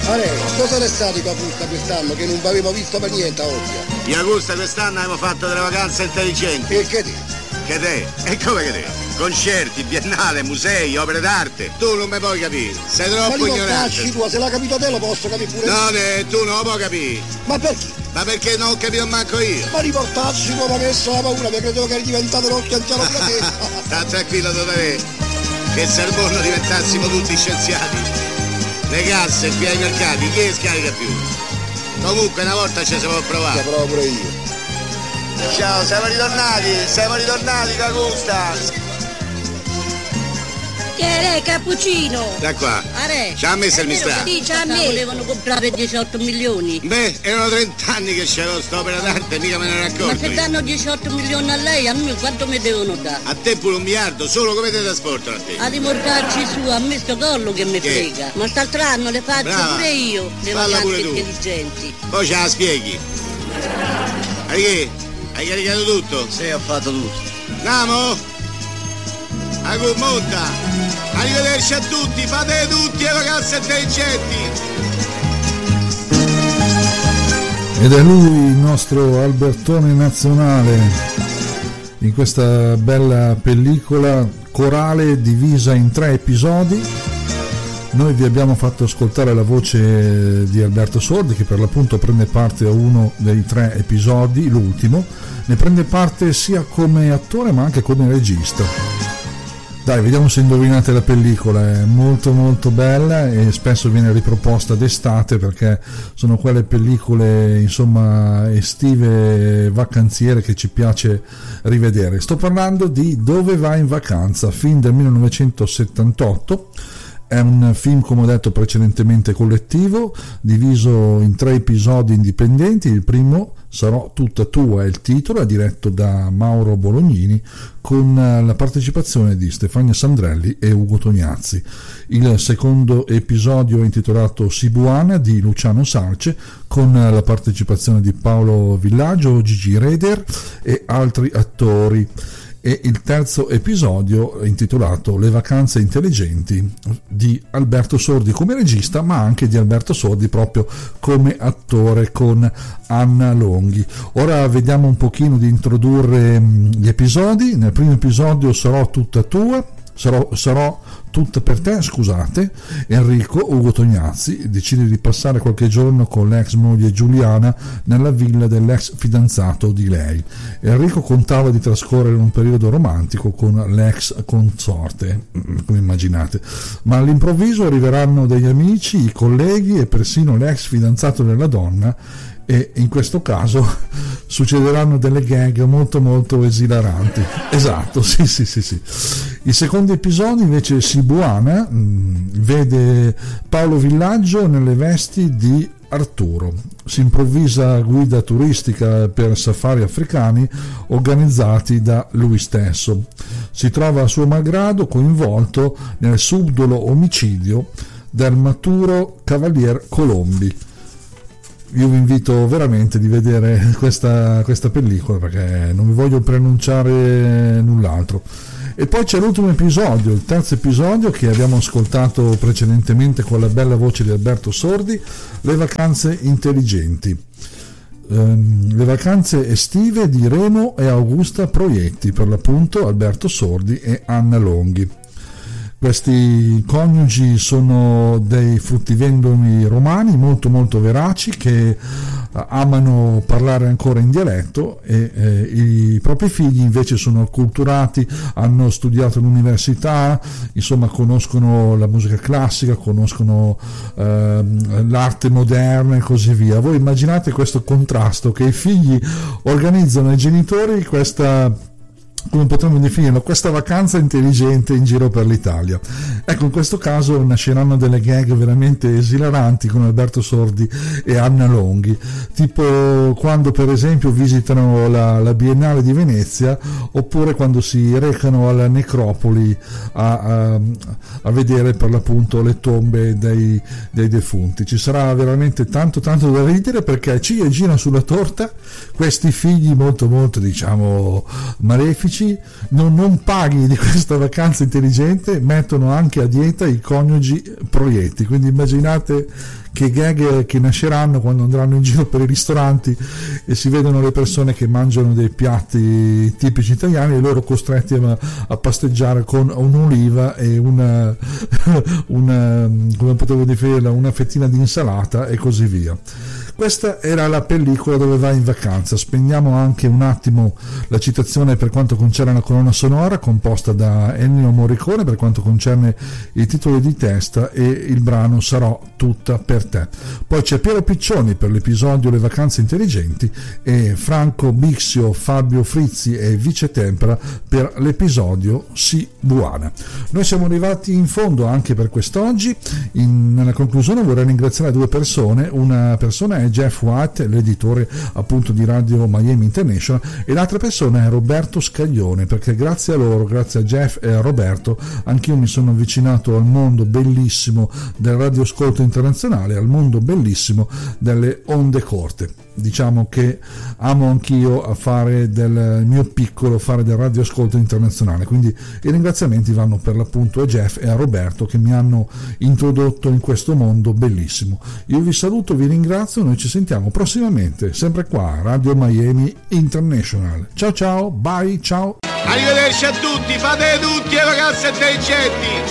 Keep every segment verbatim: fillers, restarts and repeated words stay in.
Are, cosa ne sta di Augusta quest'anno che non avevo visto per niente oggi? Di Augusta quest'anno abbiamo fatto delle vacanze intelligenti. E che te? Che te? E come che te? Concerti, biennale, musei, opere d'arte. Tu non mi puoi capire, sei troppo ignorante. Ma tua, se l'ha capito te lo posso capire pure. No, ne, tu non lo puoi capire. Ma perché? Ma perché non ho capito manco io? Ma riportarci come adesso la paura, perché credevo che eri diventato l'occhio anziano pure te. Sta tranquillo da te, che se al mondo diventassimo tutti scienziati. Le casse qui ai mercati, chi scarica più? Comunque una volta ci si può provare. Ci provo pure io. Ciao, siamo ritornati, siamo ritornati da Augusta. Che è cappuccino? Da qua. Are. Ci ha messo il mistero. Sì, ci ha messo. Volevano comprare diciotto milioni. Beh, erano trent'anni che c'era quest'opera d'arte, mica me ne racconto. Ma se danno diciotto milioni a lei, a me quanto mi devono dare? A te pure un miliardo, solo come te trasportano a te? A rimorcarci su, a me sto collo che mi Che? frega. Ma st'altro anno le faccio Brava. pure io, le Falla vacanze pure tu. intelligenti. Poi ce la spieghi. Hai che? Hai caricato tutto? Sì, ho fatto tutto. Andiamo? Agu, monta! Arrivederci a tutti, fate tutti le vacanze intelligenti! Ed è lui il nostro Albertone nazionale in questa bella pellicola corale divisa in tre episodi. Noi vi abbiamo fatto ascoltare la voce di Alberto Sordi, che per l'appunto prende parte a uno dei tre episodi, l'ultimo. Ne prende parte sia come attore ma anche come regista. Dai, vediamo se indovinate la pellicola, è molto molto bella e spesso viene riproposta d'estate perché sono quelle pellicole insomma estive, vacanziere che ci piace rivedere. Sto parlando di Dove vai in vacanza, film del millenovecentosettantotto. È un film, come ho detto precedentemente, collettivo, diviso in tre episodi indipendenti. Il primo, Sarò tutta tua, è il titolo, è diretto da Mauro Bolognini con la partecipazione di Stefania Sandrelli e Ugo Tognazzi. Il secondo episodio è intitolato Sibuana di Luciano Sarce con la partecipazione di Paolo Villaggio, Gigi Reder e altri attori. E il terzo episodio intitolato Le vacanze intelligenti di Alberto Sordi come regista, ma anche di Alberto Sordi proprio come attore con Anna Longhi. Ora vediamo un pochino di introdurre gli episodi. Nel primo episodio Sarò tutta tua, sarò, sarò tutta per te, scusate. Enrico, Ugo Tognazzi, decide di passare qualche giorno con l'ex moglie Giuliana nella villa dell'ex fidanzato di lei. Enrico contava di trascorrere un periodo romantico con l'ex consorte, come immaginate, ma all'improvviso arriveranno degli amici, i colleghi e persino l'ex fidanzato della donna, e in questo caso succederanno delle gag molto molto esilaranti. Esatto, sì sì sì sì. Il secondo episodio invece, Sibuana, mh, vede Paolo Villaggio nelle vesti di Arturo. Si improvvisa guida turistica per safari africani organizzati da lui stesso. Si trova a suo malgrado coinvolto nel subdolo omicidio del maturo Cavalier Colombi. Io vi invito veramente di vedere questa, questa pellicola perché non vi voglio preannunciare null'altro. E poi c'è l'ultimo episodio, il terzo episodio che abbiamo ascoltato precedentemente con la bella voce di Alberto Sordi, Le vacanze intelligenti. Um, le vacanze estive di Remo e Augusta Proietti, per l'appunto Alberto Sordi e Anna Longhi. Questi coniugi sono dei fruttivendoli romani molto molto veraci che amano parlare ancora in dialetto e eh, i propri figli invece sono acculturati, hanno studiato all'università, insomma conoscono la musica classica, conoscono eh, l'arte moderna e così via. Voi immaginate questo contrasto, che i figli organizzano ai genitori questa, come potremmo definirlo, questa vacanza intelligente in giro per l'Italia. Ecco, in questo caso nasceranno delle gag veramente esilaranti con Alberto Sordi e Anna Longhi, tipo quando per esempio visitano la, la Biennale di Venezia, oppure quando si recano alla necropoli a, a, a vedere per l'appunto le tombe dei, dei defunti. Ci sarà veramente tanto tanto da ridere, perché ciliegina sulla torta questi figli molto molto diciamo malefici amici, non, non paghi di questa vacanza intelligente, mettono anche a dieta i coniugi proietti, quindi immaginate che gag che nasceranno quando andranno in giro per i ristoranti e si vedono le persone che mangiano dei piatti tipici italiani e loro costretti a, a pasteggiare con un'oliva e una, una come potevo definirla, una fettina di insalata e così via. Questa era la pellicola dove vai in vacanza. Spegniamo anche un attimo la citazione per quanto concerne la colonna sonora, composta da Ennio Morricone per quanto concerne i titoli di testa, e il brano Sarò tutta per te. Poi c'è Piero Piccioni per l'episodio Le vacanze intelligenti e Franco Bixio, Fabio Frizzi e Vice Tempera per l'episodio Si Buana. Noi siamo arrivati in fondo anche per quest'oggi. In, nella conclusione vorrei ringraziare due persone. Una persona è Jeff White, l'editore appunto di Radio Miami International, e l'altra persona è Roberto Scaglione, perché grazie a loro, grazie a Jeff e a Roberto, anch'io mi sono avvicinato al mondo bellissimo del radioascolto internazionale, al mondo bellissimo delle onde corte. Diciamo che amo anch'io a fare del mio piccolo, fare del radioascolto internazionale, quindi i ringraziamenti vanno per l'appunto a Jeff e a Roberto che mi hanno introdotto in questo mondo bellissimo. Io vi saluto, vi ringrazio, noi ci sentiamo prossimamente, sempre qua, Radio Miami International. Ciao ciao, bye, ciao. Arrivederci a tutti, fate tutti le vacanze intelligenti.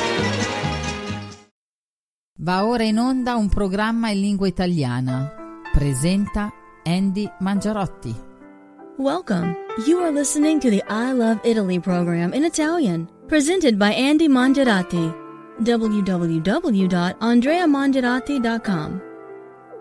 Va ora in onda un programma in lingua italiana. Presenta Andy Mangiarotti. Welcome. You are listening to the I Love Italy program in Italian, presented by Andy Mangiarotti. w w w dot andrea mangiarotti dot com